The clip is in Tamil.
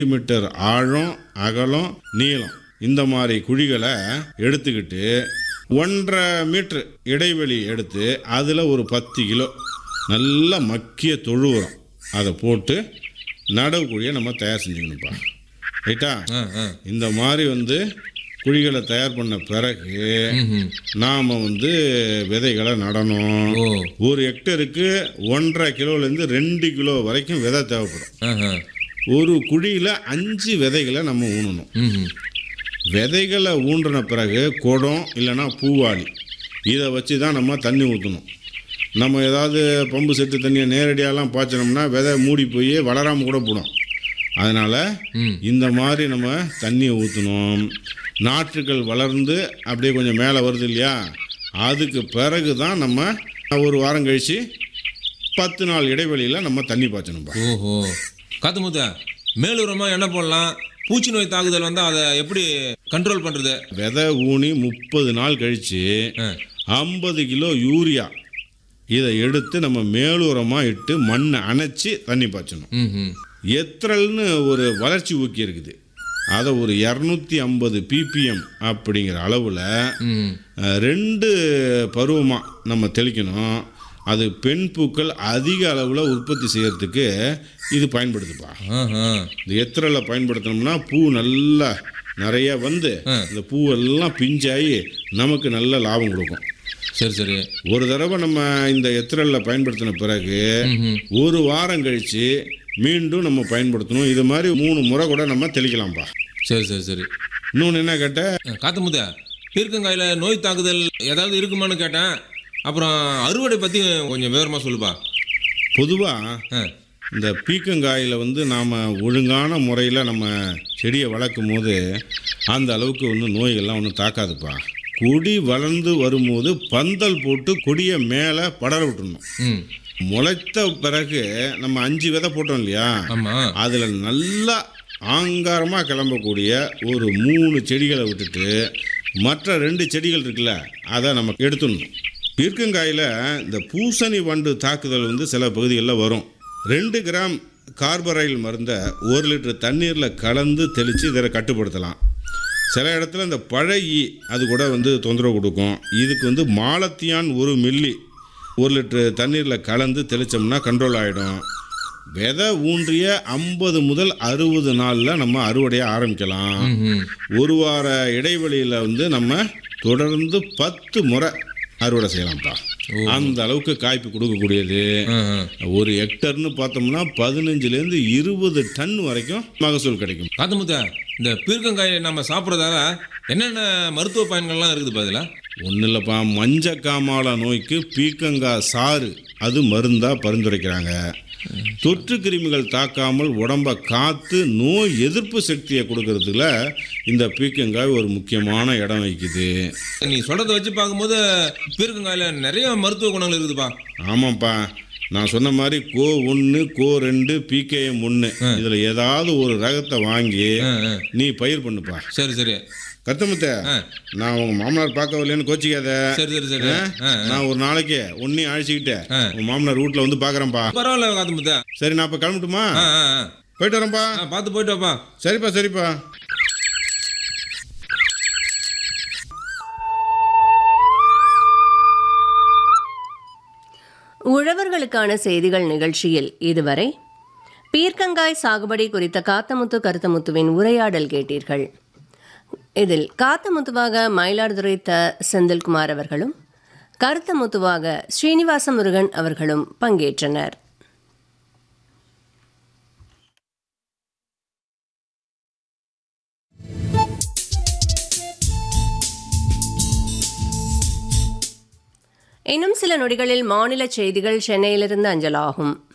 மீட்டர் ஆழம், அகலம், நீளம் இந்த மாதிரி குழிகளை எடுத்துக்கிட்டு 1.5 மீட்டர் இடைவெளி எடுத்து அதில் ஒரு 10 கிலோ நல்ல மக்கிய தொழு உரம் அதை போட்டு நடவு குழியை நம்ம தயார் செஞ்சுக்கணும்ப்பா. ரைட்டா? இந்த மாதிரி குழிகளை தயார் பண்ண பிறகு நாம் விதைகளை நடணும். ஒரு ஹெக்டருக்கு 1.5 கிலோலேருந்து 2 கிலோ வரைக்கும் விதை தேவைப்படும். ஒரு குழியில் 5 விதைகளை நம்ம ஊனணும். விதைகளை ஊன்றின பிறகு குடம் இல்லைன்னா பூவாளி இதை வச்சு தான் நம்ம தண்ணி ஊற்றணும். நம்ம ஏதாவது பம்பு செட்டு தண்ணியை நேரடியாகலாம் பாய்ச்சினோம்னா விதை மூடி போய் வளராமல் கூட போடும். அதனால் இந்த மாதிரி நம்ம தண்ணியை ஊற்றணும். நாற்றுகள் வளர்ந்து அப்படியே கொஞ்சம் மேலே வருது இல்லையா, அதுக்கு பிறகு தான் நம்ம ஒரு வாரம் கழித்து 10 நாள் இடைவெளியில் நம்ம தண்ணி பாய்ச்சணும்பா. ஓஹோ, காத்தமுத்தா, மேலுரமாக என்ன போடலாம்? பூச்சி நோய் தாக்குதல் வந்தால் அதை எப்படி கண்ட்ரோல் பண்ணுறது? விதை ஊனி 30 நாள் கழித்து 50 கிலோ யூரியா இதை எடுத்து நம்ம மேலுரமாக இட்டு மண்ணை அணைச்சி தண்ணி பாய்ச்சணும். எத்திரல்னு ஒரு வளர்ச்சி ஊக்கி இருக்குது, அதை ஒரு 250 ppm அப்படிங்கிற அளவில் 2 பருவமாக நம்ம தெளிக்கணும். அது பெண் பூக்கள் அதிக அளவில் உற்பத்தி செய்யறதுக்கு இது பயன்படுத்துப்பா. இந்த எத்திரலை பயன்படுத்தினோம்னா பூ நல்லா நிறைய இந்த பூவெல்லாம் பிஞ்சாகி நமக்கு நல்ல லாபம் கொடுக்கும். சரி சரி. ஒரு தடவை நம்ம இந்த எத்திரலில் பயன்படுத்தின பிறகு ஒரு வாரம் கழித்து மீண்டும் நம்ம பயன்படுத்தணும். இது மாதிரி 3 முறை கூட நம்ம தெளிக்கலாம்ப்பா. சரி சரி சரி. இன்னொன்று என்ன கேட்டேன் காத்தமுத்தா, பீர்க்கங்காயில் நோய் தாக்குதல் ஏதாவது இருக்குமான்னு கேட்டேன். அப்புறம் அறுவடை பற்றி கொஞ்சம் விவரமாக சொல்லுப்பா. பொதுவாக இந்த பீக்கங்காயில் நாம் ஒழுங்கான முறையில் நம்ம செடியை வளர்க்கும் போது அந்த அளவுக்கு நோய்கள்லாம் ஒன்றும் தாக்காதுப்பா. கொடி வளர்ந்து வரும்போது பந்தல் போட்டு கொடியை மேலே படர விட்டுடணும். முளைத்த பிறகு நம்ம 5 விதை போட்டோம் இல்லையா, அதில் நல்லா ஆங்காரமாக கிளம்பக்கூடிய ஒரு 3 செடிகளை விட்டுட்டு மற்ற 2 செடிகள் இருக்குல்ல அதை நம்ம எடுத்துடணும். பீர்க்கங்காயில் இந்த பூசணி வண்டு தாக்குதல் சில பகுதிகளில் வரும். 2 கிராம் கார்பரைல் மருந்தை 1 லிட்டர் தண்ணீரில் கலந்து தெளித்து இதை கட்டுப்படுத்தலாம். சில இடத்துல இந்த பழைய அது கூட தொந்தரவு கொடுக்கும். இதுக்கு மாலத்தியான் 1 மில்லி 1 லிட்டர் தண்ணீரில் கலந்து தெளித்தோம்னா கண்ட்ரோல் ஆகிடும். விதை ஊன்றிய 50 முதல் 60 நாளில் நம்ம அறுவடையை ஆரம்பிக்கலாம். ஒரு வார இடைவெளியில் நம்ம தொடர்ந்து 10 முறை அறுவடை செய்யலாம்ப்பா. அந்த அளவுக்கு காய்ப்பு கொடுக்கக்கூடியது. ஒரு ஹெக்டர்னு பார்த்தோம்னா 15லேருந்து 20 டன் வரைக்கும் மகசூல் கிடைக்கும். காத்தமுத்தா, இந்த பீர்க்கங்காயை நம்ம சாப்பிட்றதால என்னென்ன மருத்துவ பயன்கள்லாம் இருக்குது பதிலா? ஒன்றும் இல்லைப்பா, மஞ்சக்காமால நோய்க்கு பீர்க்கங்காய் சாறு அது மருந்தாக பரிந்துரைக்கிறாங்க. தொற்று கிருமிகள் தாக்காமல் உடம்பை காத்து நோய் எதிர்ப்பு சக்தியை கொடுக்கறதுல இந்த பீர்க்கங்காய் ஒரு முக்கியமான இடம் வகிக்குது. நீ சொல்கிறத வச்சு பார்க்கும்போது பீர்க்கங்காயில் நிறைய மருத்துவ குணங்கள் இருக்குதுப்பா. ஆமாம்ப்பா, நான் சொன்ன மாதிரி கோ 1 கோ 2 PKM 1 இதில் ஏதாவது ஒரு ரகத்தை வாங்கி நீ பயிர் பண்ணுப்பா. சரி சரி. கத்தமுத்த, நான் உங்க மாமனார் பார்க்க வரலன்னு கோச்சிக்காத. சரி சரி சரி. நான் ஒரு நாளைக்கு ஒன்னையும் அழைச்சிக்கிட்டேன் உங்க மாமனார் வீட்டில் பார்க்குறேன்ப்பா. பரவாயில்ல காத்தமுத்தா. சரி, நான் இப்போ கிளம்பட்டுமா? போயிட்டு வரேன்ப்பா. பார்த்து போயிட்டு வாப்பா. சரிப்பா சரிப்பா. உழவர்களுக்கான செய்திகள் நிகழ்ச்சியில் இதுவரை பீர்க்கங்காய் சாகுபடி குறித்த காத்தமுத்து கருத்தமுத்துவின் உரையாடல் கேட்டீர்கள். இதில் காத்தமுத்துவாக மயிலாடுதுறை செந்தில்குமார் அவர்களும் கருத்தமுத்துவாக ஸ்ரீனிவாச முருகன் அவர்களும் பங்கேற்றனர். இன்னும் சில நொடிகளில் மாநில செய்திகள் சென்னையிலிருந்து அஞ்சலாகும்.